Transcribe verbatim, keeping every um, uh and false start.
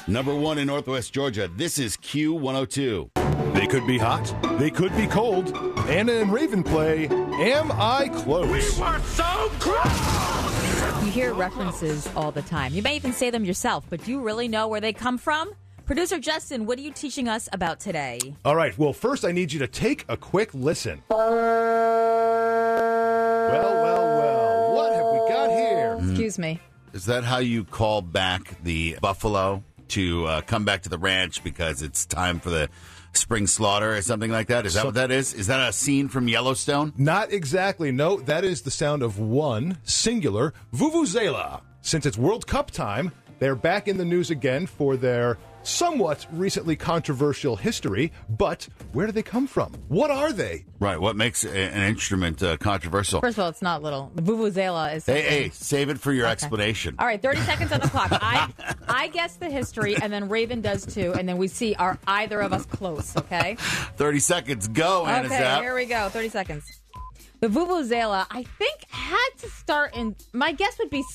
Number one in Northwest Georgia. This is Q one oh two. They could be hot. They could be cold. Anna and Raven play Am I Close? We were so close! You hear references all the time. You may even say them yourself, but do you really know where they come from? Producer Justin, what are you teaching us about today? All right, well, first I need you to take a quick listen. Well, well, well, what have we got here? Excuse me. Is that how you call back the buffalo to uh, come back to the ranch because it's time for the spring slaughter or something like that? Is that So- what that is? Is that a scene from Yellowstone? Not exactly. No, that is the sound of one, singular, vuvuzela. Since it's World Cup time, they're back in the news again for their somewhat recently controversial history. But where do they come from? What are they? Right. What makes a- an instrument uh, controversial? First of all, it's not little. The vuvuzela is Hey, something. hey, save it for your explanation. All right, thirty seconds on the clock. I I guess the history, and then Raven does too, and then we see are either of us close, okay? thirty seconds. Go, Anna Okay, Zapp. here we go. thirty seconds. The vuvuzela, I think, had to start in, my guess would be